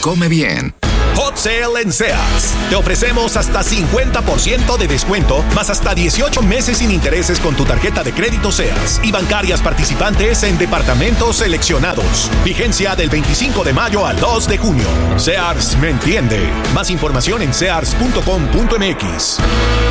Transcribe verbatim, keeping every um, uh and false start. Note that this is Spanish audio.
come bien. Hot Sale en Sears. Te ofrecemos hasta cincuenta por ciento de descuento, más hasta dieciocho meses sin intereses con tu tarjeta de crédito Sears y bancarias participantes en departamentos seleccionados. Vigencia del veinticinco de mayo al dos de junio. Sears me entiende. Más información en sears punto com punto m x.